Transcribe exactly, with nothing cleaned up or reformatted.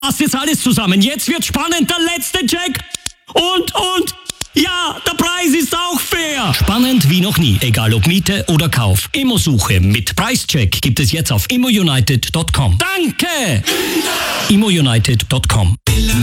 Passt jetzt alles zusammen. Jetzt wird spannend. Der letzte Check. Und, und, ja, der Preis ist auch fair. Spannend wie noch nie. Egal ob Miete oder Kauf. Immosuche mit Preischeck gibt es jetzt auf immo united punkt com. Danke! immo united punkt com